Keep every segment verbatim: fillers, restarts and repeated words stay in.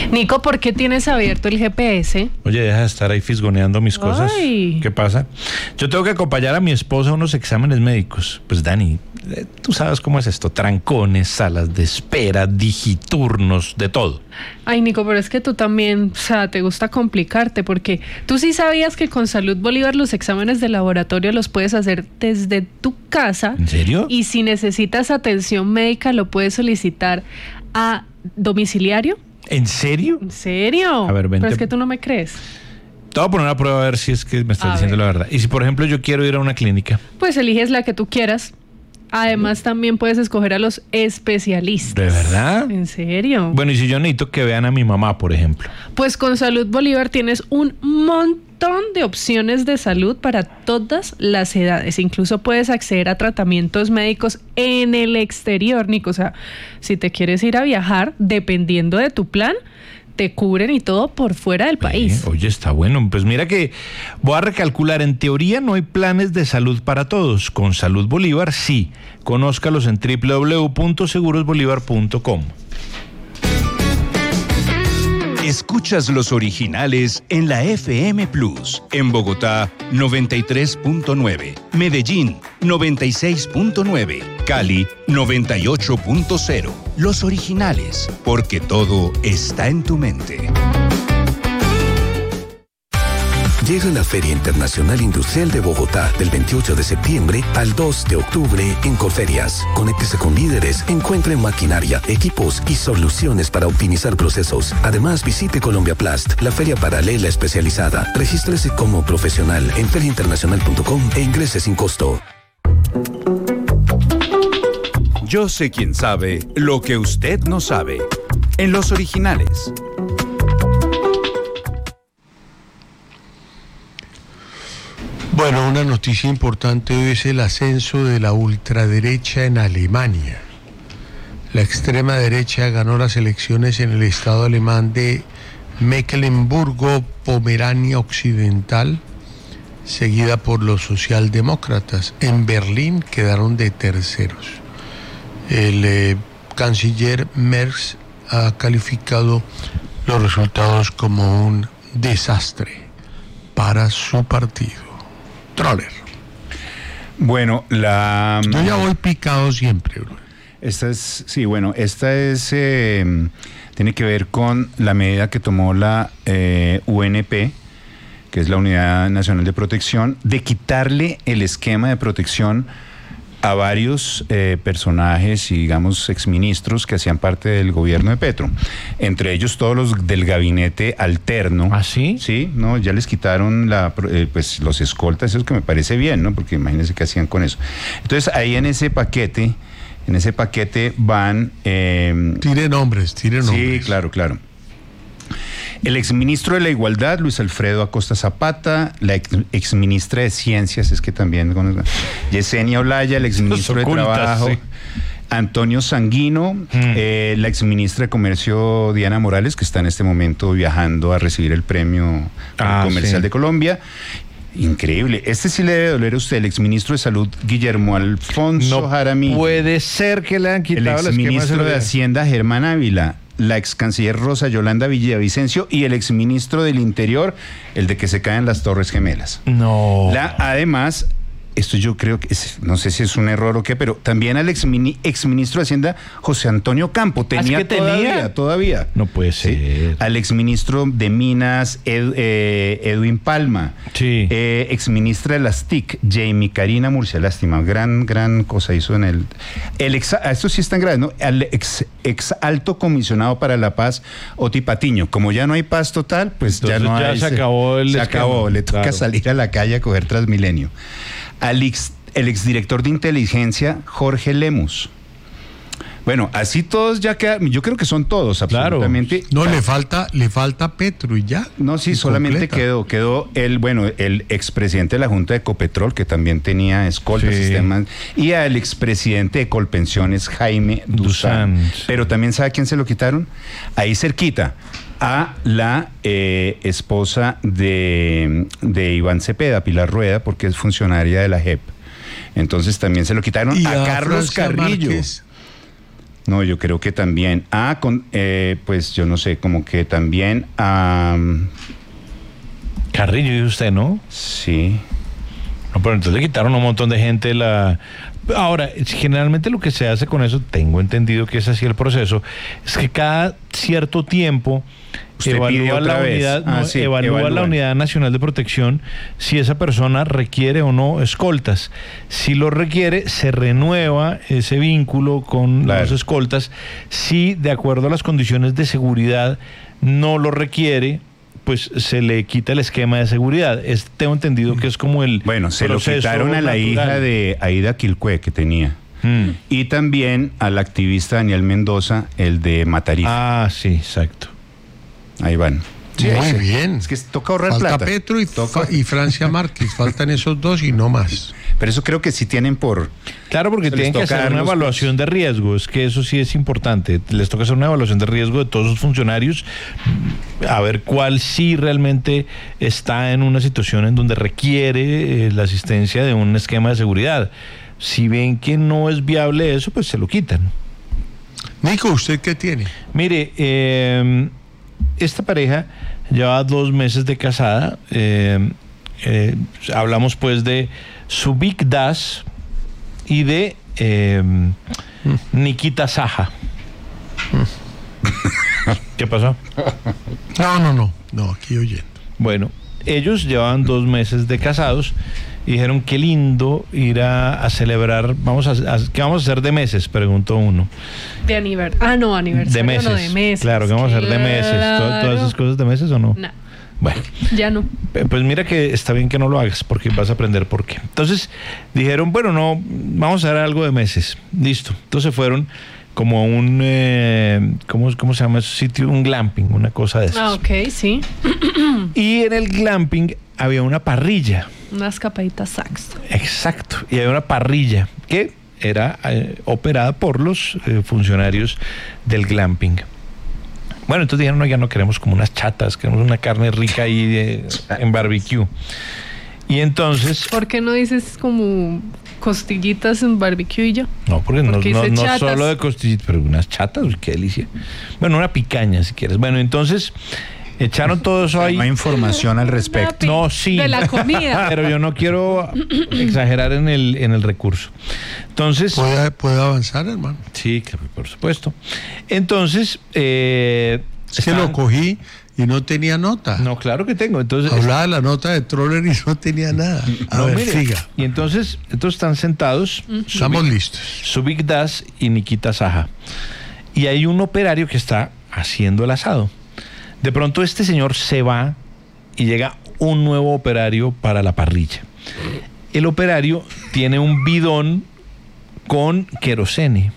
Nico, ¿por qué tienes abierto el G P S? Oye, deja de estar ahí fisgoneando mis cosas. Ay. ¿Qué pasa? Yo tengo que acompañar a mi esposa a unos exámenes médicos. Pues Dani, eh, tú sabes cómo es esto. Trancones, salas de espera, digiturnos, de todo. Ay, Nico, pero es que tú también, o sea, te gusta complicarte, porque tú sí sabías que con Salud Bolívar los exámenes de laboratorio los puedes hacer desde tu casa. ¿En serio? Y si necesitas atención médica lo puedes solicitar a domiciliario. ¿En serio? ¿En serio? A ver, vente. Pero es que tú no me crees. Te voy a poner una prueba a ver si es que me estás A diciendo ver. la verdad. Y si, por ejemplo, yo quiero ir a una clínica. Pues eliges la que tú quieras. Además, también puedes escoger a los especialistas. ¿De verdad? ¿En serio? Bueno, y si yo necesito que vean a mi mamá, por ejemplo. Pues con Salud Bolívar tienes un montón de opciones de salud para todas las edades. Incluso puedes acceder a tratamientos médicos en el exterior, Nico. O sea, si te quieres ir a viajar, dependiendo de tu plan, te cubren y todo por fuera del país. Eh, oye, está bueno. Pues mira que voy a recalcular. En teoría no hay planes de salud para todos. Con Salud Bolívar sí. Conózcalos en doble u doble u doble u punto seguros bolívar punto com. Escuchas los originales en la F M Plus. En Bogotá, noventa y tres punto nueve. Medellín, noventa y seis punto nueve. Cali, noventa y ocho punto cero. Los originales, porque todo está en tu mente. Llega la Feria Internacional Industrial de Bogotá del veintiocho de septiembre al dos de octubre en Corferias. Conéctese con líderes, encuentre maquinaria, equipos y soluciones para optimizar procesos. Además, visite Colombia Plast, la feria paralela especializada. Regístrese como profesional en feria internacional punto com e ingrese sin costo. Yo sé quién sabe lo que usted no sabe. En los originales. Bueno, una noticia importante hoy es el ascenso de la ultraderecha en Alemania. La extrema derecha ganó las elecciones en el estado alemán de Mecklemburgo-Pomerania Occidental, seguida por los socialdemócratas. En Berlín quedaron de terceros. El eh, canciller Merz ha calificado los resultados como un desastre para su partido. Troller. Bueno, la... Yo ya voy picado siempre, bro. Esta es, sí, bueno, esta es, eh, tiene que ver con la medida que tomó la eh, U N P, que es la Unidad Nacional de Protección, de quitarle el esquema de protección a varios eh, personajes y, digamos, exministros que hacían parte del gobierno de Petro. Entre ellos todos los del gabinete alterno. ¿Ah, sí? Sí, no, ya les quitaron la, eh, pues, los escoltas, eso es que me parece bien, ¿no? Porque imagínense qué hacían con eso. Entonces, ahí en ese paquete, en ese paquete van... Eh, tire nombres, tire nombres. Sí, claro, claro. El exministro de la Igualdad, Luis Alfredo Acosta Zapata, la ex, exministra de Ciencias, es que también, Yesenia Olaya, el exministro de Trabajo, sí. Antonio Sanguino, mm. eh, la exministra de Comercio, Diana Morales, que está en este momento viajando a recibir el premio ah, comercial sí. de Colombia. Increíble. Este sí le debe doler a usted, el exministro de Salud, Guillermo Alfonso no Jaramillo. Puede ser que le han quitado el exministro de Hacienda, Germán Ávila, la ex canciller Rosa Yolanda Villavicencio y el exministro del Interior, el de que se caen las Torres Gemelas. No. La, además, esto yo creo que, es, no sé si es un error o qué, pero también al exmini, exministro de Hacienda, José Antonio Campo, tenía, ¿Es que todavía, tenía? todavía. No puede ser. Sí. Al exministro de Minas, Ed, eh, Edwin Palma. Sí. Eh, exministra de las T I C, Jamie Karina Murcia, lástima, gran, gran cosa hizo en el... el ex, esto sí es tan grave, ¿no? Al ex, ex alto comisionado para la paz, Oti Patiño. Como ya no hay paz total, pues entonces ya no ya hay... se acabó el Se esquema. acabó, le toca claro. salir a la calle a coger Transmilenio. Al ex, el exdirector de inteligencia, Jorge Lemus. Bueno, así todos ya quedan, yo creo que son todos, absolutamente. Claro. No, le falta, le falta Petro y ya. No, sí, solamente completa. quedó, quedó el, bueno, el expresidente de la Junta de Ecopetrol, que también tenía escoltas, sí. sistemas, y al expresidente de Colpensiones, Jaime Duzán. Duzán. Pero también, ¿sabe a quién se lo quitaron? Ahí cerquita, a la eh, esposa de, de Iván Cepeda, Pilar Rueda, porque es funcionaria de la J E P. Entonces también se lo quitaron a, a Carlos Francia Carrillo. Márquez. No, yo creo que también. Ah, con, eh, pues yo no sé, como que también. Um, Carrillo, dice usted, ¿no? Sí. No, pero entonces le quitaron a un montón de gente la... Ahora, generalmente lo que se hace con eso, tengo entendido que es así el proceso, es que cada cierto tiempo Usted pide evalúa, otra la vez. unidad, Ah, no, sí, evalúa la evalúan. Unidad Nacional de Protección si esa persona requiere o no escoltas. Si lo requiere, se renueva ese vínculo con Claro. los escoltas. Si, de acuerdo a las condiciones de seguridad, no lo requiere, pues se le quita el esquema de seguridad. Es, tengo entendido que es como el Bueno, se lo proceso quitaron a la natural. hija de Aida Quilcue que tenía. Mm. Y también al activista Daniel Mendoza, el de Matarifa. Ah, sí, exacto. Ahí van. Sí, Muy sí. bien. Es que toca ahorrar Falta plata. Petro y, Toca- Fa- y Francia Márquez. Faltan esos dos y no más. Pero eso creo que sí tienen por... Claro, porque Se les tienen que toca hacer dar una los evaluación de riesgo, es que eso sí es importante. Les toca hacer una evaluación de riesgo de todos sus funcionarios, a ver cuál sí realmente está en una situación en donde requiere eh, la asistencia de un esquema de seguridad. Si ven que no es viable eso, pues se lo quitan. Nico, ¿usted qué tiene? Mire, eh, esta pareja lleva dos meses de casada. eh, eh, hablamos pues de Subik Das y de eh, Nikita Saha. ¿Qué pasó? No, no, no. No, aquí oyendo. Bueno, ellos llevaban dos meses de casados y dijeron qué lindo ir a, a celebrar. Vamos a, a- ¿qué vamos a hacer de meses? Preguntó uno. De aniversario. Ah, no, aniversario. De meses. No, de meses. Claro, ¿qué vamos a hacer de meses? ¿To- ¿Todas Claro. esas cosas de meses o no? No, Bueno. ya no. Eh, Pues mira que está bien que no lo hagas porque vas a aprender por qué. Entonces dijeron, bueno, no, vamos a hacer algo de meses. Listo. Entonces fueron como a un, eh, ¿cómo, ¿cómo se llama ese sitio? Un glamping, una cosa de esas. Ah, ok, sí. Y en el glamping había una parrilla. Una escapadita sax. Exacto. Y había una parrilla que era eh, operada por los eh, funcionarios del glamping. Bueno, entonces dijeron, no, ya no queremos como unas chatas, queremos una carne rica ahí de- en barbecue. Y entonces, ¿Por qué no dices como costillitas en barbecue y ya? no, porque no, Porque no, dice no chatas. solo de costillitas, pero unas chatas, uy, qué delicia. Bueno, una picaña si quieres. Bueno, entonces echaron todo eso ahí. No hay información al respecto. No, sí. De la comida. Pero yo no quiero exagerar en el, en el recurso. Entonces, ¿Puede, puede avanzar, hermano? sí, que por supuesto. Entonces, eh, Es que estaban- lo cogí y no tenía nota. No, claro que tengo. Entonces, Hablaba de la nota de Troller y no tenía nada. A no, ver, mire, siga. y entonces, estos están sentados, Estamos listos. Subik Das y Nikita Saha. Y hay un operario que está haciendo el asado. De pronto este señor se va y llega un nuevo operario para la parrilla. El operario tiene un bidón con querosene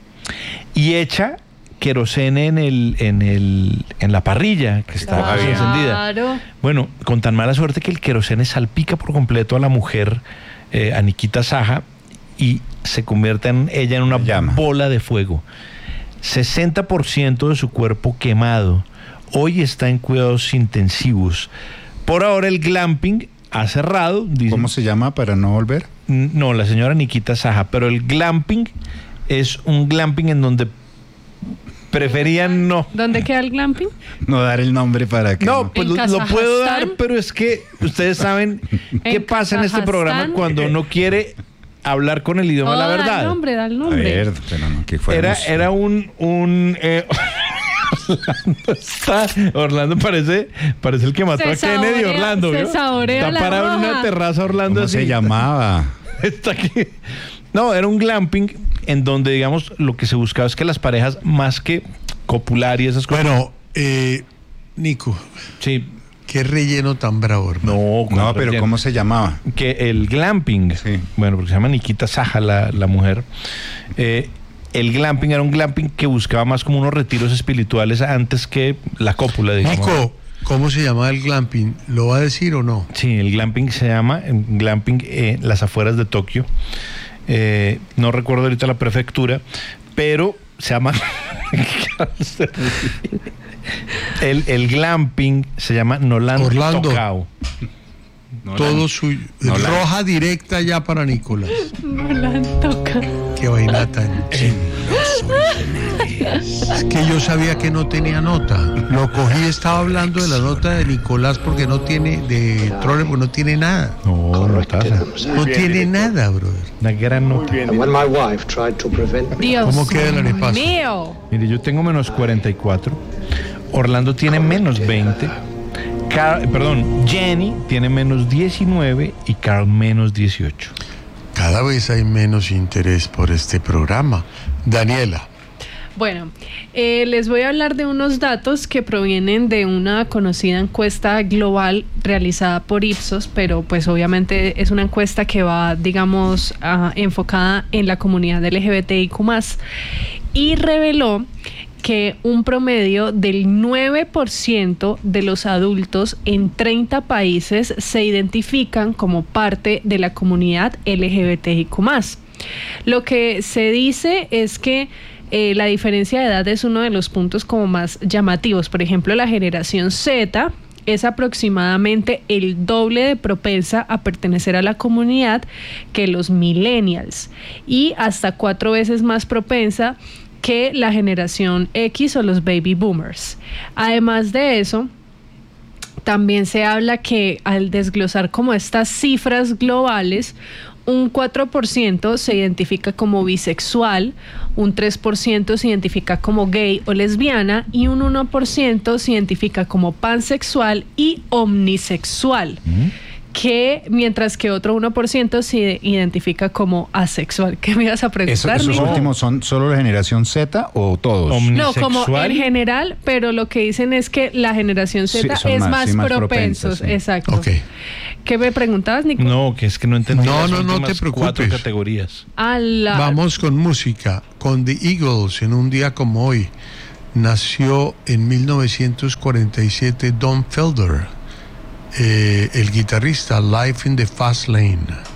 y echa querosene en el en el en la parrilla que está bien. encendida. Claro. Bueno, con tan mala suerte que el querosene salpica por completo a la mujer, eh, a Nikita Saha, y se convierte en ella en una Llama. bola de fuego. sesenta por ciento de su cuerpo quemado. Hoy está en cuidados intensivos. Por ahora el glamping ha cerrado. Dicen, ¿Cómo se llama para no volver? no, la señora Nikita Saha, pero el glamping es un glamping en donde preferían no. ¿Dónde queda el glamping? No dar el nombre para que... No, pues ¿En lo, lo puedo dar, Kazajstán? pero es que ustedes saben qué ¿En pasa en este programa Kazajstán? cuando no quiere hablar con el idioma de la Oh, Da el verdad. nombre, da el A nombre. ver, pero no, que Era, fuéramos... era un... un eh, Orlando está... Orlando parece, parece el que mató Se a Kennedy, saborea- Orlando. se ¿vio? saborea Está la parado en una hoja. terraza Orlando ¿Cómo así. se llamaba? Está aquí. No, era un glamping en donde, digamos, lo que se buscaba es que las parejas, más que copular y esas cosas... Bueno, eh, Nico, Sí. qué relleno tan bravo, hermano. No, No, con pero relleno. ¿cómo se llamaba? Que el glamping, Sí. bueno, porque se llama Nikita Saha la, la mujer, eh, el glamping era un glamping que buscaba más como unos retiros espirituales antes que la cópula, digamos. Nico, ¿cómo se llama el glamping? ¿Lo va a decir o no? Sí, el glamping se llama eh, glamping en las afueras de Tokio. Eh, no recuerdo ahorita la prefectura, pero se llama... el, el glamping se llama Nolan Orlando. Tokao. No, todo la, su no, roja la, directa ya para Nicolás. No la toca. Qué vaina tan chévere. Es que yo sabía que no tenía nota. Lo cogí, estaba hablando de la nota de Nicolás porque no tiene, de Troller, porque no tiene nada. No, no taza. No tiene nada, brother. Una gran nota. Dios ¿Cómo queda el arepaso? mío. Mire, yo tengo menos cuarenta y cuatro. Orlando tiene menos veinte. Carl, perdón, Jenny tiene menos diecinueve y Carl menos dieciocho. Cada vez hay menos interés por este programa. Daniela. Bueno, eh, les voy a hablar de unos datos que provienen de una conocida encuesta global realizada por Ipsos, pero pues obviamente es una encuesta que va, digamos, uh, enfocada en la comunidad L G B T I Q más, y reveló que un promedio del nueve por ciento de los adultos en treinta países se identifican como parte de la comunidad L G B T I Q más. Lo que se dice es que eh, la diferencia de edad es uno de los puntos como más llamativos. Por ejemplo, la generación Z es aproximadamente el doble de propensa a pertenecer a la comunidad que los millennials y hasta cuatro veces más propensa que la generación X o los baby boomers. Además de eso, también se habla que al desglosar como estas cifras globales, un cuatro por ciento se identifica como bisexual, un tres por ciento se identifica como gay o lesbiana y un uno por ciento se identifica como pansexual y omnisexual. ¿Mm? Que mientras que otro uno por ciento se identifica como asexual. ¿Qué me ibas a preguntar? ¿Esos no. últimos son solo la generación Z o todos? No, como en general, pero lo que dicen es que la generación Z sí, es más, más, sí, más propensos. Sí. Exacto. Okay. ¿Qué me preguntabas, Nico? No, que es que no entendí. No, no, no te preocupes. Cuatro categorías. La... Vamos con música. Con The Eagles, en un día como hoy, nació en mil novecientos cuarenta y siete Don Felder. Eh, el guitarrista, Life in the Fast Lane.